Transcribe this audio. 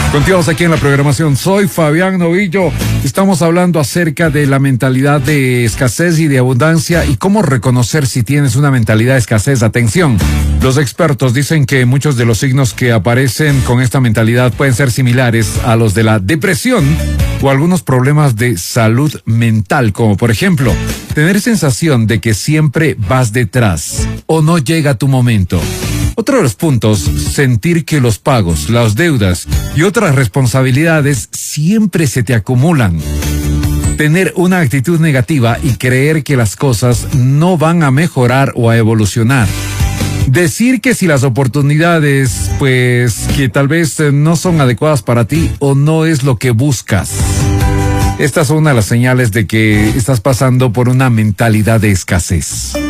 Continuamos aquí en la programación. Soy Fabián Novillo. Estamos hablando acerca de la mentalidad de escasez y de abundancia y cómo reconocer si tienes una mentalidad de escasez. Atención, los expertos dicen que muchos de los signos que aparecen con esta mentalidad pueden ser similares a los de la depresión o algunos problemas de salud mental, como por ejemplo, tener sensación de que siempre vas detrás o no llega tu momento. Otro de los puntos, sentir que los pagos, las deudas y otras responsabilidades siempre se te acumulan. Tener una actitud negativa y creer que las cosas no van a mejorar o a evolucionar. Decir que si las oportunidades, pues, que tal vez no son adecuadas para ti o no es lo que buscas. Estas son una de las señales de que estás pasando por una mentalidad de escasez.